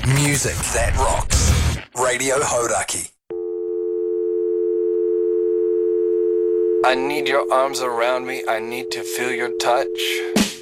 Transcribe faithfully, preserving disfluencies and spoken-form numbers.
Music that rocks. Radio Hodaki. I need your arms around me. I need to feel your touch.